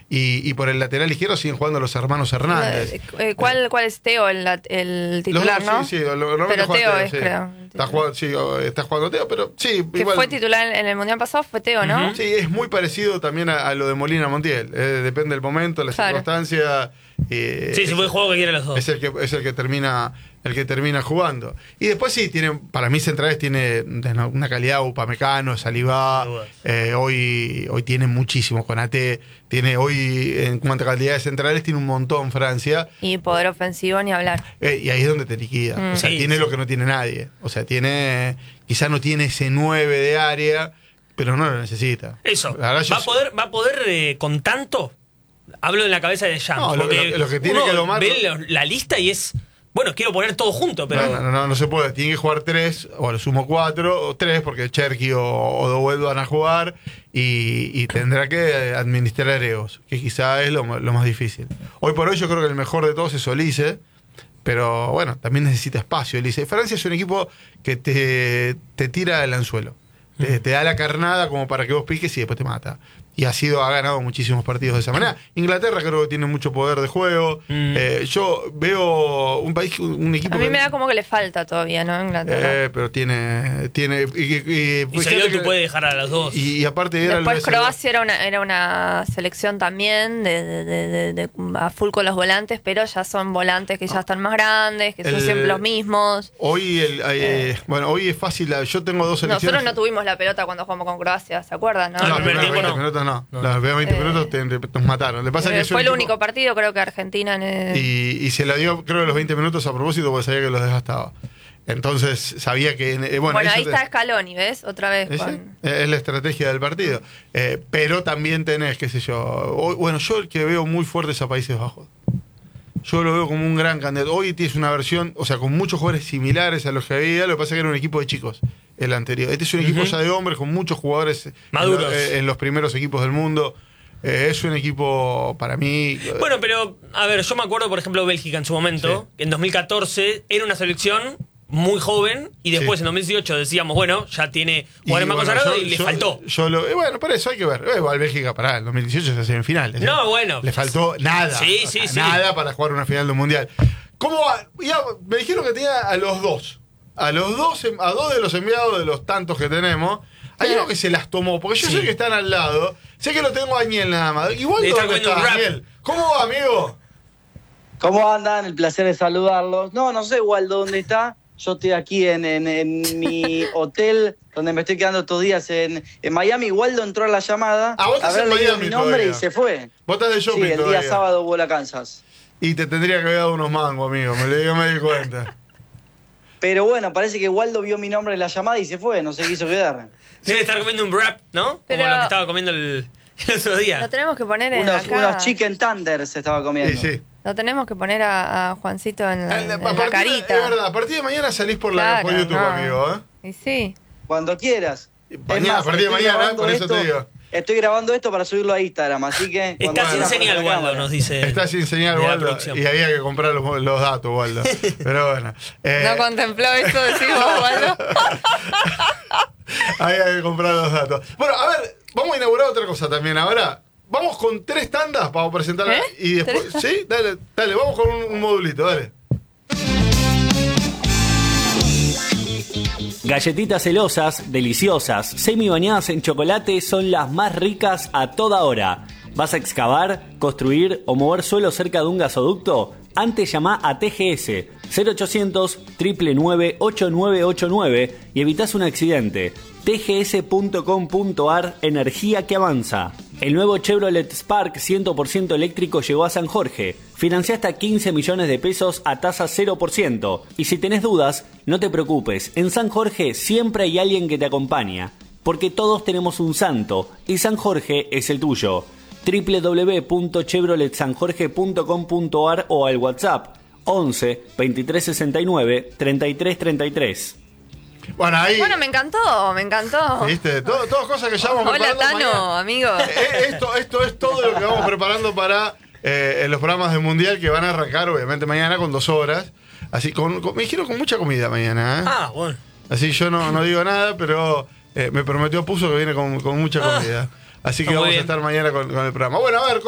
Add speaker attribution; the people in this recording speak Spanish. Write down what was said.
Speaker 1: y por el lateral izquierdo siguen jugando los hermanos Hernández.
Speaker 2: ¿Cuál es Teo, el titular, no?
Speaker 1: Sí,
Speaker 2: pero Teo es,
Speaker 1: sí.
Speaker 2: creo.
Speaker 1: Está jugando Teo, pero sí.
Speaker 2: Que igual fue titular en el Mundial pasado, fue Teo, ¿no?
Speaker 1: Sí, es muy parecido también a lo de Molina Montiel. Depende del momento, la circunstancia.
Speaker 3: Sí, se puede jugar cualquiera de los dos.
Speaker 1: Es el que termina jugando. Y después sí, para mí centrales tiene una calidad. Upamecano, Saliba, hoy tiene muchísimo. Konaté tiene hoy, en cuanto a calidad de centrales, tiene un montón Francia.
Speaker 2: Y poder ofensivo ni hablar.
Speaker 1: Y ahí es donde te liquida. O sea, tiene lo que no tiene nadie. O sea, quizás no tiene ese 9 de área, pero no lo necesita.
Speaker 3: Eso. ¿Va a poder con tanto? Hablo en la cabeza de Jam.
Speaker 1: No, lo que tiene que lo
Speaker 3: ve la lista y es... Bueno, quiero poner todo junto, pero...
Speaker 1: No se puede. Tiene que jugar 3, o a lo sumo 4, o 3, porque Cherky o Dowell van a jugar, y tendrá que administrar egos, que quizá es lo más difícil. Hoy por hoy yo creo que el mejor de todos es Olise, pero bueno, también necesita espacio Olise. Francia es un equipo que te tira el anzuelo. Te da la carnada como para que vos piques y después te mata. Y ha ganado muchísimos partidos de esa manera. Inglaterra creo que tiene mucho poder de juego. Yo veo un equipo...
Speaker 2: A mí me da como que le falta todavía, ¿no? Inglaterra.
Speaker 1: Pero tiene
Speaker 3: y Sergio tú puede dejar a las dos.
Speaker 1: Y aparte
Speaker 2: después Croacia era una selección también de a full con los volantes, pero ya son volantes que ya están más grandes, que son siempre los mismos.
Speaker 1: Hoy hoy es fácil. Yo tengo 2 selecciones.
Speaker 2: Nosotros no tuvimos la pelota cuando jugamos con Croacia, ¿se acuerdan? No,
Speaker 1: el primer tiempo no. Los primeros 20 minutos nos mataron. Le pasa que
Speaker 2: fue el único partido, creo que Argentina...
Speaker 1: Y se la dio, creo, los 20 minutos a propósito porque sabía que los desgastaba. Entonces sabía que...
Speaker 2: Bueno, ahí está Scaloni, ¿ves? Otra vez.
Speaker 1: Es la estrategia del partido. Pero también tenés, qué sé yo... yo el que veo muy fuerte es a Países Bajos. Yo lo veo como un gran candidato. Hoy tienes una versión, o sea, con muchos jugadores similares a los que había. Lo que pasa es que era un equipo de chicos, el anterior. Este es un equipo ya de hombres, con muchos jugadores
Speaker 3: maduros
Speaker 1: en los primeros equipos del mundo. Es un equipo, para mí...
Speaker 3: Bueno, pero, a ver, yo me acuerdo, por ejemplo, Bélgica en su momento, en 2014, era una selección muy joven, y después en 2018 decíamos, bueno, ya tiene jugadores más consagrados y le faltó.
Speaker 1: Por eso hay que ver. Igual Bélgica, en 2018 se hace en finales.
Speaker 3: No, bueno.
Speaker 1: Le faltó nada. Nada para jugar una final de un mundial. ¿Cómo va? Ya, me dijeron que tenía a dos de los enviados de los tantos que tenemos. Hay uno que se las tomó, porque yo sé que están al lado. Sé que lo tengo a Daniel nada más. Igual no está Daniel. ¿Cómo va, amigo?
Speaker 4: ¿Cómo andan? El placer de saludarlos. No sé, Waldo, dónde está. Yo estoy aquí en mi hotel, donde me estoy quedando estos días en Miami. Waldo entró a la llamada,
Speaker 1: a ver,
Speaker 4: leído mi nombre y se fue.
Speaker 1: Vos estás de shopping
Speaker 4: el día sábado vuela a Kansas.
Speaker 1: Y te tendría que haber dado unos mangos, amigo. Me di cuenta.
Speaker 4: Pero bueno, parece que Waldo vio mi nombre en la llamada y se fue, no se quiso quedar.
Speaker 3: Debe estar comiendo un wrap, ¿no?
Speaker 2: Pero
Speaker 3: como lo que estaba comiendo el otro día.
Speaker 2: Lo tenemos que poner
Speaker 4: unos chicken tenders se estaba comiendo.
Speaker 1: Sí.
Speaker 2: Lo tenemos que poner a Juancito en la carita.
Speaker 1: Es verdad, a partir de mañana salís por YouTube, amigo.
Speaker 2: Y sí.
Speaker 4: Cuando quieras.
Speaker 1: A partir de mañana, por eso te digo.
Speaker 4: Estoy grabando esto para subirlo a Instagram, así que...
Speaker 3: Está sin señal, Waldo, nos dice.
Speaker 1: Está sin señal, Waldo, y había que comprar los datos, Waldo. Pero bueno.
Speaker 2: ¿No contempló eso, decimos, Waldo?
Speaker 1: Había que comprar los datos. Bueno, a ver, vamos a inaugurar otra cosa también ahora. Vamos con 3 tandas para presentarla. Y después... ¿Sí? Dale, vamos con un modulito, dale.
Speaker 5: Galletitas celosas, deliciosas, semi bañadas en chocolate son las más ricas a toda hora. ¿Vas a excavar, construir o mover suelo cerca de un gasoducto? Antes llama a TGS 0800 999 8989 y evitas un accidente. tgs.com.ar, energía que avanza. El nuevo Chevrolet Spark 100% eléctrico llegó a San Jorge. Financia hasta 15 millones de pesos a tasa 0%. Y si tenés dudas, no te preocupes. En San Jorge siempre hay alguien que te acompaña. Porque todos tenemos un santo y San Jorge es el tuyo. www.chevroletsanjorge.com.ar o al WhatsApp 11 23 69 33 33.
Speaker 1: Bueno,
Speaker 2: me encantó.
Speaker 1: ¿Viste? Todas cosas que ya vamos preparando.
Speaker 2: Hola, Tano, amigo.
Speaker 1: Esto es todo lo que vamos preparando para los programas del Mundial que van a arrancar, obviamente, mañana con 2 horas. Así, me dijeron con mucha comida mañana.
Speaker 3: Bueno.
Speaker 1: Así yo no digo nada, pero me prometió Puso que viene con mucha comida. Así que vamos a estar mañana con el programa. Bueno, a ver.